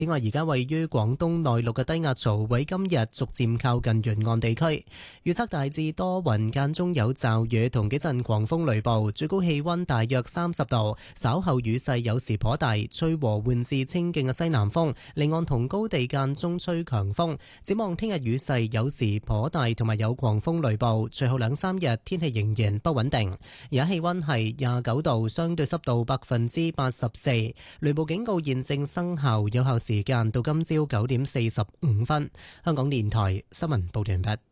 另外，而家位於廣東內陸嘅低壓槽會今日逐漸靠近沿岸地區，預測大致多雲，間中有驟雨同幾陣狂風雷暴，最高氣溫大約30度。稍後雨勢有時頗大，吹和緩至清勁嘅西南風，離岸同高地間中吹強風。展望聽日雨勢有時頗大，同埋有狂風雷暴。隨後2、3日天氣仍然不穩定。而家氣溫係29度，相對濕度84%，雷暴警告現正生效，有效時間到今朝9點45分。香港電台新聞報道完畢。